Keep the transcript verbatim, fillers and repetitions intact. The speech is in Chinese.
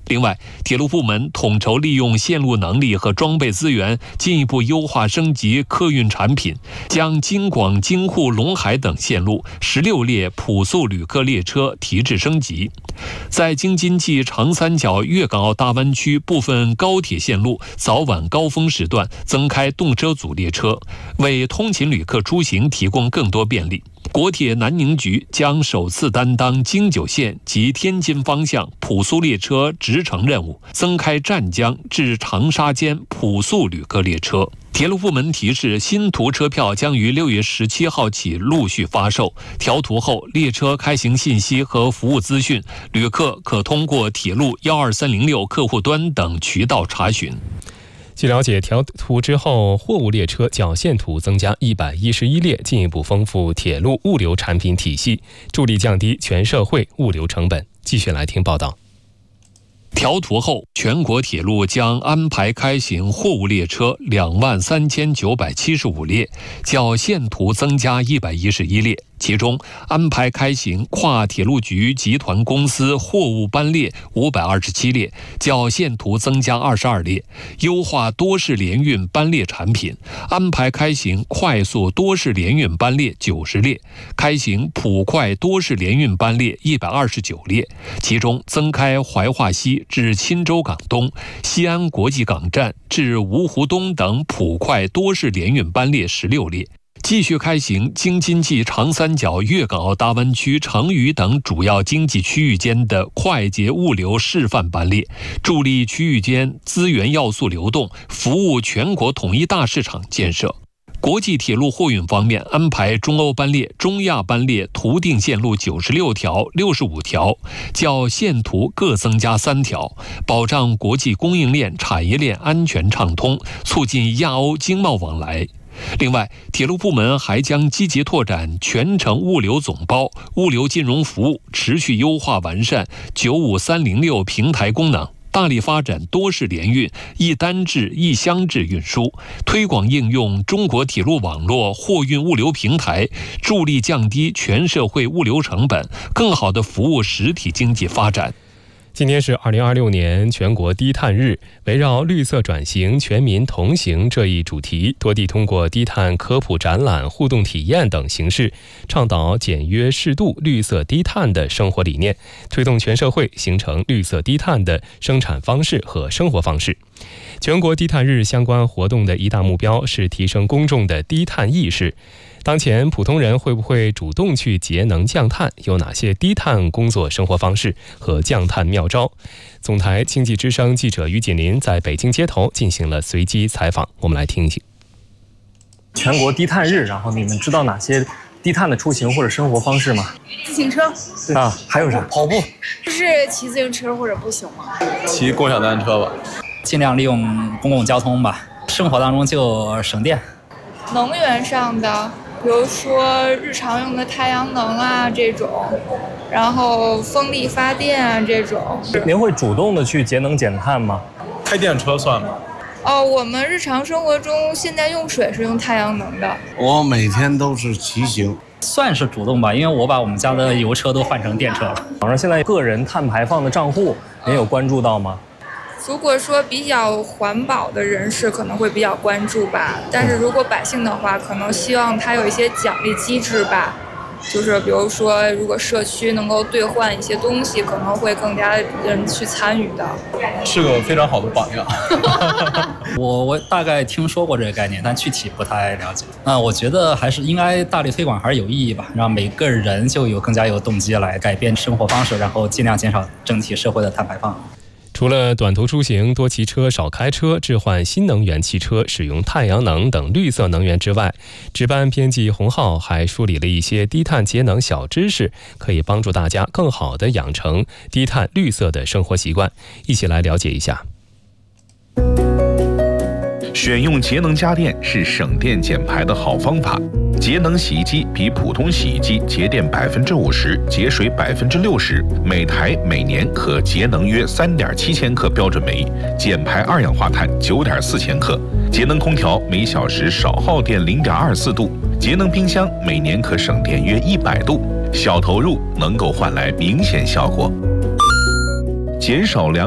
另外，铁路部门统筹利用线路能力和装备资源，进一步优化升级客运产品，将京广、京沪、陇海等线路十六列普速旅客列车提质升级。在京津冀长三角粤港澳大湾区部分高铁线路早晚高峰时段增开动车组列车，为通勤旅客出行提供更多便利。国铁南宁局将首次担当京九线及天津方向普速列车直乘任务，增开湛江至长沙间普速旅客列车。铁路部门提示，新途车票将于六月十七号起陆续发售。调图后，列车开行信息和服务资讯，旅客可通过铁路一二三零六客户端等渠道查询。 据了解，调图之后，货物列车较线图增加一百一十一列，进一步丰富铁路物流产品体系，助力降低全社会物流成本。继续来听报道。 调图后，全国铁路将安排开行货物列车两万三千九百七十五列，较线图增加一百一十一列。其中，安排开行跨铁路局集团公司货物班列五百二十七列，较线图增加二十二列；优化多式联运班列产品，安排开行快速多式联运班列九十列，开行普快多式联运班列一百二十九列。其中，增开怀化西至钦州港东、西安国际港站至芜湖东等普快多式联运班列十六列。继续开行京津冀长三角粤港澳大湾区成渝等主要经济区域间的快捷物流示范班列，助力区域间资源要素流动，服务全国统一大市场建设。国际铁路货运方面，安排中欧班列、中亚班列图定线路九十六条、六十五条，较线图各增加三条，保障国际供应链、产业链安全畅通，促进亚欧经贸往来。另外，铁路部门还将积极拓展全程物流总包、物流金融服务，持续优化完善九五三零六平台功能，大力发展多式联运、一单制、一箱制运输，推广应用中国铁路网络货运物流平台，助力降低全社会物流成本，更好地服务实体经济发展。 今天是二零二六年全国低碳日，围绕绿色转型、全民同行这一主题，多地通过低碳科普展览、互动体验等形式，倡导简约适度、绿色低碳的生活理念，推动全社会形成绿色低碳的生产方式和生活方式。全国低碳日相关活动的一大目标是提升公众的低碳意识。当前普通人会不会主动去节能降碳？有哪些低碳工作生活方式和降碳妙招？总台经济之声记者于锦林在北京街头进行了随机采访，我们来听一听。 全国低碳日，然后你们知道哪些低碳的出行或者生活方式吗？ 自行车啊，还有啥？跑步， 就是骑自行车或者步行吗？ 骑共享单车吧， 尽量利用公共交通吧，生活当中就省电。 能源上的，比如说日常用的太阳能啊这种，然后风力发电啊这种。 您会主动的去节能减碳吗？ 开电车算吗？ 哦，我们日常生活中现在用水是用太阳能的。 我每天都是骑行， 算是主动吧，因为我把我们家的油车都换成电车了。 网上现在个人碳排放的账户，您有关注到吗？ 如果说比较环保的人士可能会比较关注吧，但是如果百姓的话，可能希望他有一些奖励机制吧，就是比如说如果社区能够兑换一些东西，可能会更加人去参与的。 是个非常好的榜样。 我我大概听说过这个概念，但具体不太了解。啊，我觉得还是应该大力推广，还是有意义吧，让每个人就有更加有动机来改变生活方式，然后尽量减少整体社会的碳排放。 除了短途出行多骑车少开车、置换新能源汽车、使用太阳能等绿色能源之外，值班编辑洪浩还梳理了一些低碳节能小知识，可以帮助大家更好地养成低碳绿色的生活习惯。一起来了解一下。 选用节能家电是省电减排的好方法。节能洗衣机比普通洗衣机节电百分之五十，节水百分之六十，每台每年可节能约三点七千克标准煤，减排二氧化碳九点四千克。节能空调每小时少耗电零点二四度，节能冰箱每年可省电约一百度。小投入能够换来明显效果，减少粮